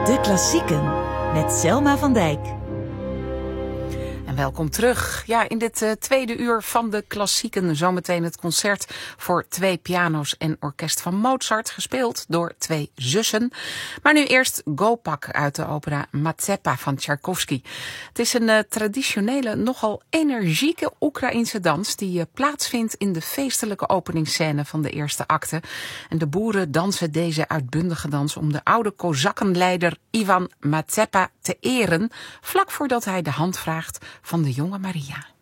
De klassieken met Selma van Dijk. En welkom terug. Ja, in dit tweede uur van de klassieken zometeen het concert voor 2 piano's en orkest van Mozart, gespeeld door 2 zussen. Maar nu eerst Gopak uit de opera Mazeppa van Tchaikovsky. Het is een traditionele, nogal energieke Oekraïense dans die plaatsvindt in de feestelijke openingsscène van de eerste acte. En de boeren dansen deze uitbundige dans om de oude Kozakkenleider Ivan Mazeppa te eren, vlak voordat hij de hand vraagt van de jonge Maria.